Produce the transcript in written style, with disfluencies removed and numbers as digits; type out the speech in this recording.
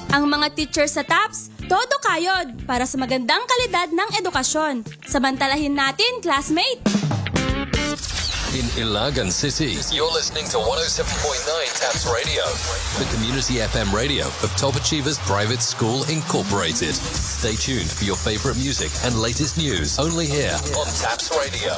Ang mga teacher sa TAPS, todo kayod para sa magandang kalidad ng edukasyon. Samantalahin natin, classmate! In Ilagan City, you're listening to 107.9 TAPS Radio, the community FM radio of Top Achievers Private School Incorporated. Stay tuned for your favorite music and latest news only here on TAPS Radio.